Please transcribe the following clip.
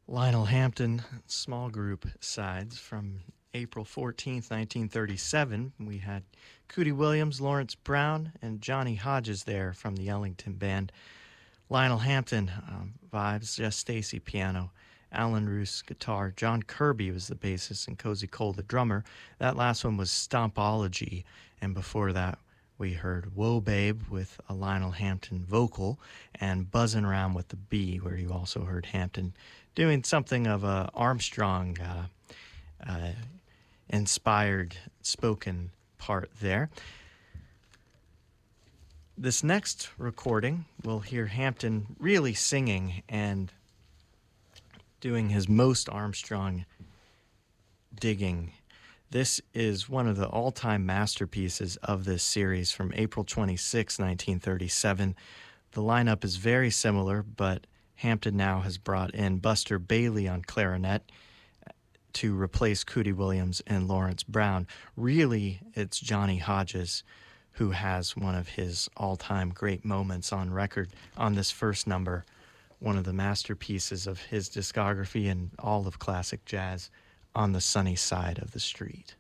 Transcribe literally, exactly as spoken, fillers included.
Lionel Hampton small group sides from April fourteenth, nineteen thirty-seven. We had Cootie Williams, Lawrence Brown, and Johnny Hodges there from the Ellington Band. Lionel Hampton um, vibes, Jess Stacy piano, Alan Roos guitar, John Kirby was the bassist, and Cozy Cole the drummer. That last one was Stompology, and before that we heard Whoa Babe with a Lionel Hampton vocal, and Buzzin' Around with the Bee, where you also heard Hampton doing something of a Armstrong uh, uh, inspired spoken part there. This next recording, we'll hear Hampton really singing and doing his most Armstrong digging. This is one of the all-time masterpieces of this series from April twenty-sixth, nineteen thirty-seven. The lineup is very similar, but Hampton now has brought in Buster Bailey on clarinet to replace Cootie Williams and Lawrence Brown. Really, it's Johnny Hodges who has one of his all-time great moments on record on this first number, one of the masterpieces of his discography and all of classic jazz, On the Sunny Side of the Street.